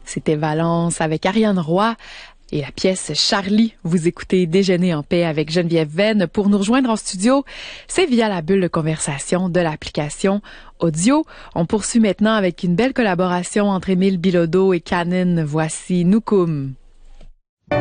C'était Valence avec Ariane Roy et la pièce Charlie. Vous écoutez Déjeuner en paix avec Geneviève Venn. Pour nous rejoindre en studio, c'est via la bulle de conversation de l'application audio. On poursuit maintenant avec une belle collaboration entre Émile Bilodeau et Canin. Voici Nukum.